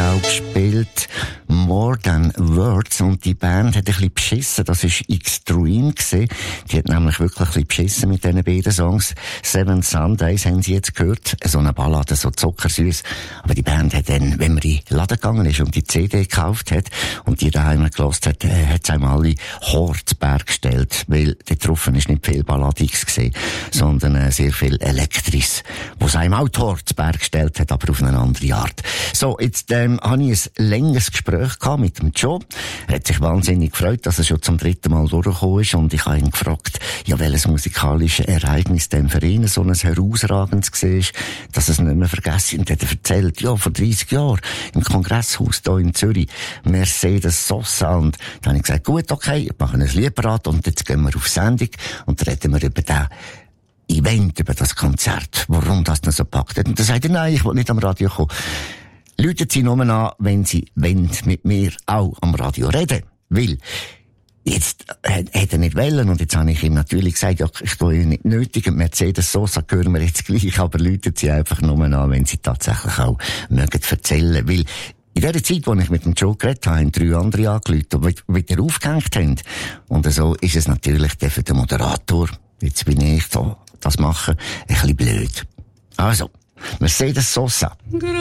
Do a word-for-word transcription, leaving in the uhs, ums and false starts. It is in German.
auch gespielt More Than Words und die Band hat ein bisschen beschissen, das war Extreme gewesen. Die hat nämlich wirklich ein bisschen beschissen mit diesen beiden Songs. Seven Sundays haben sie jetzt gehört, so eine Ballade, so zuckersüß. Aber die Band hat dann, wenn man in den Laden gegangen ist und die C D gekauft hat und die daheim gehört hat, äh, hat sie einmal alle Hortberg gestellt, weil dort drauf ist nicht viel Balladiges gewesen, sondern äh, sehr viel Elektris, wo es einem auch Hortberg gestellt hat, aber auf eine andere Art. So, jetzt ähm, habe ich ein längeres Gespräch gehabt mit dem Joe. Er hat sich wahnsinnig gefreut, dass er schon zum dritten Mal durchgekommen ist und ich habe ihn gefragt, ja, welches musikalische Ereignis denn für ihn so ein herausragendes war, dass er es nicht mehr vergessen. Und hat er erzählt, ja, vor dreissig Jahren im Kongresshaus hier in Zürich, Mercedes Sosa. Und dann habe ich gesagt, gut, okay, ich mache ein Liedparat und jetzt gehen wir auf Sendung und reden wir über den Event, über das Konzert, warum das noch so packt hat. Und dann sagt er, nein, ich will nicht am Radio kommen. Läuten Sie nur an, wenn Sie wollen, mit mir auch am Radio reden. Weil, jetzt hätte er nicht wollen, und jetzt habe ich ihm natürlich gesagt, ja, ich tue ihn nicht nötig, und Mercedes Sosa hören wir jetzt gleich, aber läuten Sie einfach nur an, wenn Sie tatsächlich auch mögen erzählen. Weil, in der Zeit, als ich mit dem Joe geredet habe, haben drei andere angerufen, die wieder aufgehängt haben. Und so ist es natürlich für den Moderator, jetzt bin ich da, das machen, ein bisschen blöd. Also, Mercedes Sosa.